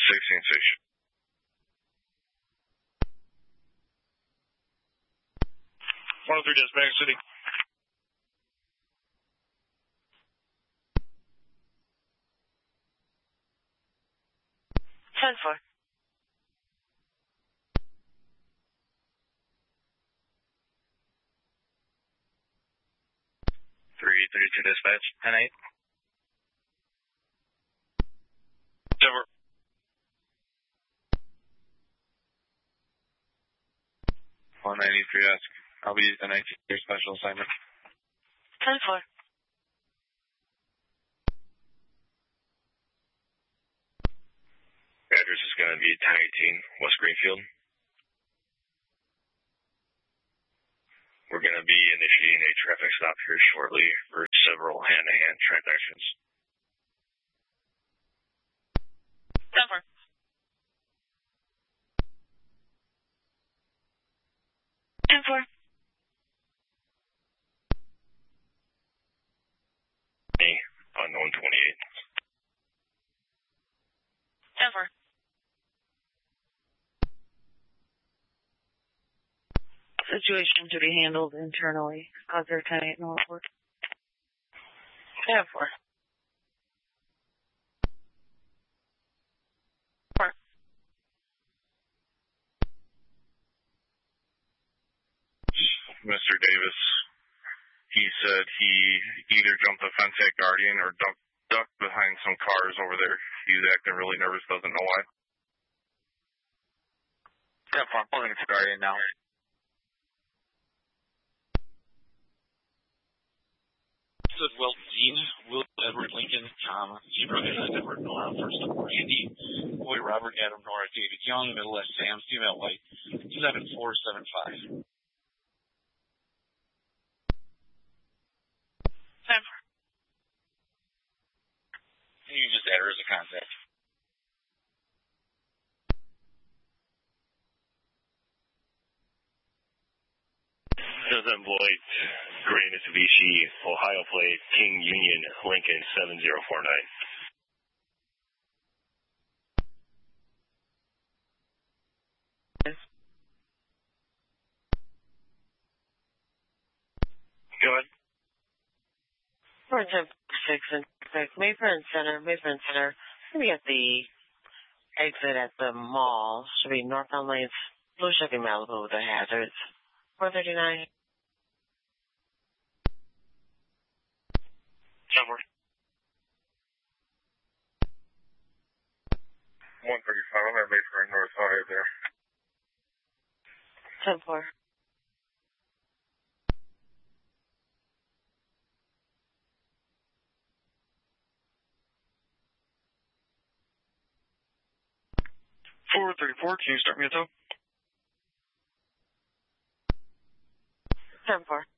16 station. 103 dispatch city. 10-4. 332 dispatch, 10-8. 10-4. 193 ask. I'll be using 19 your special assignment. 10-4. Address is going to be 1018 West Greenfield. We're going to be initiating a traffic stop here shortly for several hand-to-hand transactions. 10-4. 10-4. Unknown 28. 10-4. Situation to be handled internally. Other 10-8 Northwood. 10-4. 4. Mr. Davis, he said he either jumped the fence at Guardian or ducked behind some cars over there. He was acting really nervous, doesn't know why. 10-4. I'm pulling into Guardian now. Will Dean, Will Edward Lincoln, Tom, Zebra Edward Nora, first number Andy, Boy Robert Adam Nora, David Young, Middle S Sam, female white, 7475. 10-4. And you just add her as a contact. Doesn't Voight, Gray Mitsubishi, Ohio plate, King Union, Lincoln 7049. Go ahead. We're 10-6 and 6. Mayfair Center. Maybe at the exit at the mall. Should be northbound lanes. Blue Chevy Malibu with the hazards. 439. 10-4. 135. I'm at Mayfair North Ohio there. 10-4. 434, can you start me a tow? 10-4.